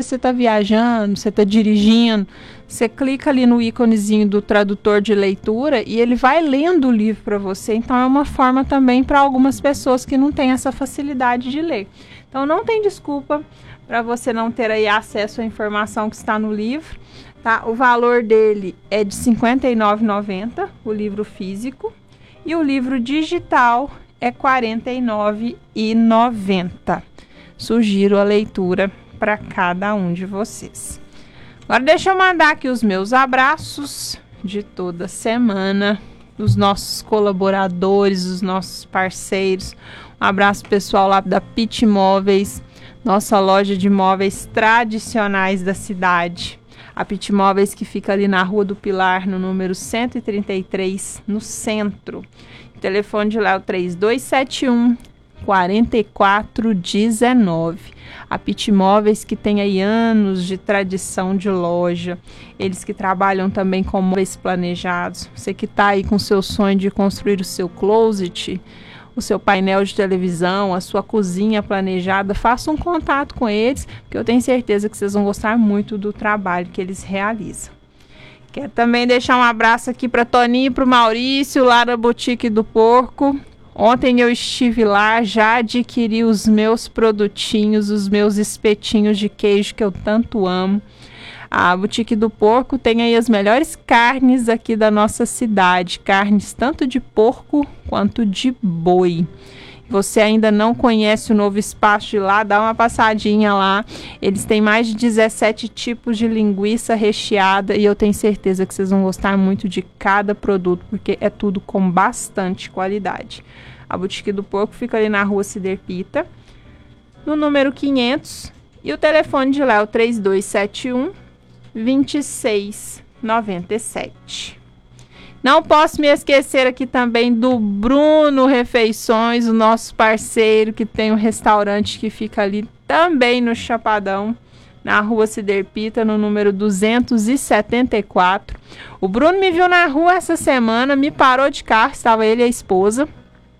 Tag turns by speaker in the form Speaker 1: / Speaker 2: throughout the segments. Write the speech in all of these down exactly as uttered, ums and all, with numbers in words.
Speaker 1: vezes você está viajando, você está dirigindo, você clica ali no íconezinho do tradutor de leitura e ele vai lendo o livro para você. Então é uma forma também para algumas pessoas que não têm essa facilidade de ler. Então não tem desculpa para você não ter aí acesso à informação que está no livro, tá? O valor dele é de cinquenta e nove reais e noventa centavos, o livro físico, e o livro digital é quarenta e nove reais e noventa centavos. Sugiro a leitura para cada um de vocês. Agora deixa eu mandar aqui os meus abraços de toda semana, os nossos colaboradores, os nossos parceiros. Um abraço pessoal lá da Pit Móveis, nossa loja de móveis tradicionais da cidade. A Pit Móveis que fica ali na Rua do Pilar, no número cento e trinta e três, no centro. O telefone de lá é o três dois sete um, quatro quatro um nove. A Pit Móveis que tem aí anos de tradição de loja. Eles que trabalham também com móveis planejados. Você que está aí com o seu sonho de construir o seu closet, o seu painel de televisão, a sua cozinha planejada, faça um contato com eles, porque eu tenho certeza que vocês vão gostar muito do trabalho que eles realizam. Quero também deixar um abraço aqui para Toninho e para o Maurício, lá da Boutique do Porco. Ontem eu estive lá, já adquiri os meus produtinhos, os meus espetinhos de queijo que eu tanto amo. A Boutique do Porco tem aí as melhores carnes aqui da nossa cidade, carnes tanto de porco quanto de boi. Você ainda não conhece o novo espaço de lá, dá uma passadinha lá. Eles têm mais de dezessete tipos de linguiça recheada e eu tenho certeza que vocês vão gostar muito de cada produto, porque é tudo com bastante qualidade. A Boutique do Porco fica ali na Rua Ciderpita, no número quinhentos, e o telefone de lá é o três dois sete um, dois seis nove sete. Não posso me esquecer aqui também do Bruno Refeições, o nosso parceiro que tem um restaurante que fica ali também no Chapadão, na Rua Ciderpita, no número duzentos e setenta e quatro. O Bruno me viu na rua essa semana, me parou de carro, estava ele e a esposa,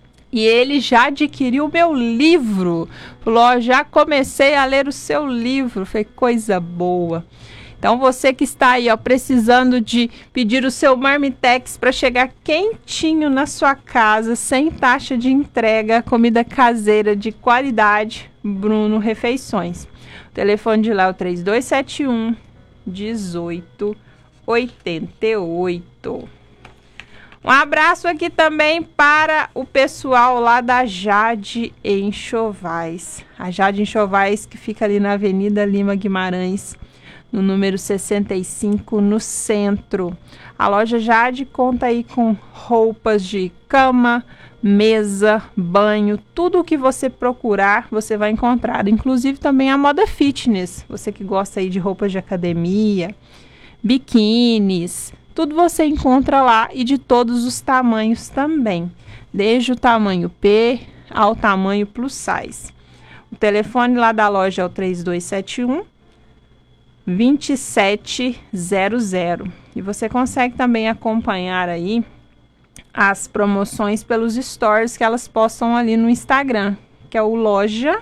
Speaker 1: e ele já adquiriu o meu livro. Falou, ó, já comecei a ler o seu livro. Foi coisa boa. Então você que está aí, ó, precisando de pedir o seu Marmitex para chegar quentinho na sua casa, sem taxa de entrega, comida caseira de qualidade, Bruno Refeições. O telefone de lá é o três dois sete um, dezoito oitenta e oito. Um abraço aqui também para o pessoal lá da Jade Enxovais. A Jade Enxovais que fica ali na Avenida Lima Guimarães, no número sessenta e cinco, no centro. A loja Jade conta aí com roupas de cama, mesa, banho, tudo o que você procurar você vai encontrar, inclusive também a moda fitness. Você que gosta aí de roupas de academia, biquínis, tudo você encontra lá e de todos os tamanhos também, desde o tamanho P ao tamanho plus size. O telefone lá da loja é o três dois sete um, dois sete zero zero. E você consegue também acompanhar aí as promoções pelos stories que elas postam ali no Instagram, que é o loja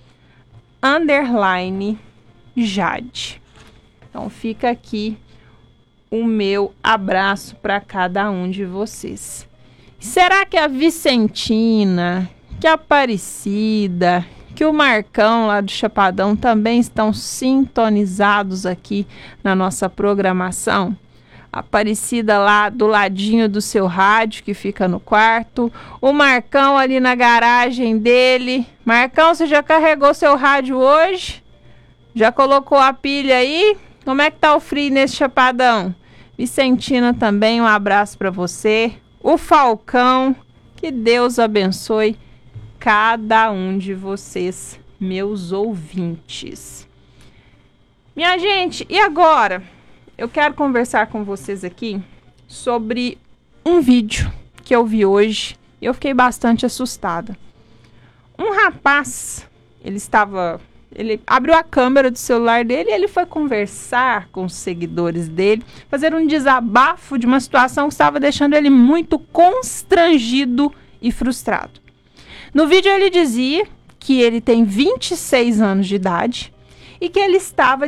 Speaker 1: underline Jade. Então fica aqui o meu abraço para cada um de vocês. Será que a Vicentina, que a Aparecida, que o Marcão lá do Chapadão também estão sintonizados aqui na nossa programação? Aparecida lá do ladinho do seu rádio que fica no quarto, o Marcão ali na garagem dele. Marcão, você já carregou seu rádio hoje? Já colocou a pilha aí? Como é que tá o frio nesse Chapadão? Vicentina também, um abraço para você. O Falcão, que Deus abençoe cada um de vocês, meus ouvintes. Minha gente, e agora? Eu quero conversar com vocês aqui sobre um vídeo que eu vi hoje e eu fiquei bastante assustada. Um rapaz, ele estava... Ele abriu a câmera do celular dele e ele foi conversar com os seguidores dele, fazer um desabafo de uma situação que estava deixando ele muito constrangido e frustrado. No vídeo ele dizia que ele tem vinte e seis anos de idade e que ele estava